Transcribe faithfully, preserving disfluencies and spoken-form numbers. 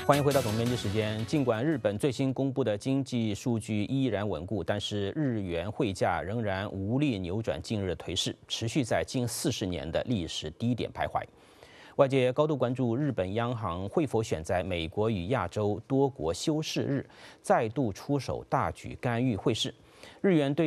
欢迎回到总编辑时间。尽管日本最新公布的经济数据依然稳固，但是日元汇价仍然无力扭转近日的颓势，持续在近四十年的历史低点徘徊。外界高度关注日本央行会否选在美国与亚洲多国休市日，再度出手大举干预汇市。日元对